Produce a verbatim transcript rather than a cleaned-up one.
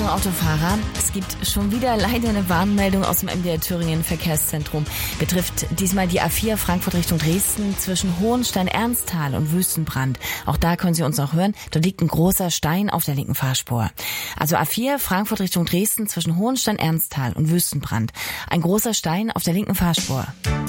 Autofahrer. Es gibt schon wieder leider eine Warnmeldung aus dem M D R Thüringen Verkehrszentrum. Betrifft diesmal die A vier Frankfurt Richtung Dresden zwischen Hohenstein-Ernsthal und Wüstenbrand. Auch da können Sie uns noch hören. Dort liegt ein großer Stein auf der linken Fahrspur. Also A vier Frankfurt Richtung Dresden zwischen Hohenstein-Ernsthal und Wüstenbrand. Ein großer Stein auf der linken Fahrspur.